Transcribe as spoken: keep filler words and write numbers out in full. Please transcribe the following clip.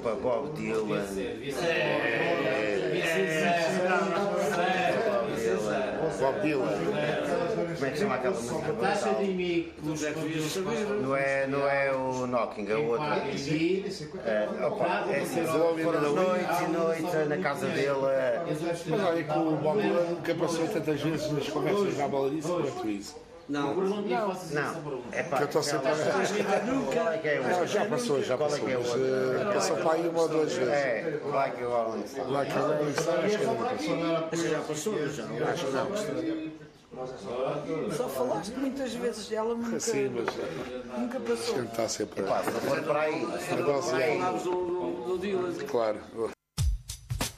para Bob Dylan. Bob Dylan. Como é que chama aquela música? Não é, não é o Knocking, é o outro. É, opa, é assim, foram noites e noites na casa dele. Mas olha que o Bob Dylan nunca passou tantas vezes nas conversas da baladice quanto isso. Não, não, não. É pá, que eu estou sempre a ver. Já passou, já passou. Mas passou para aí uma ou duas vezes. É, Like a Rolling Stone. Like a Rolling Stone, acho que não passou. Já passou, já não. Acho que não. Só falaste muitas vezes dela, nunca, Sim, mas nunca passou. a gente está sempre Pá, se não for para aí, se não for para aí. Falámos do Dylan. Claro.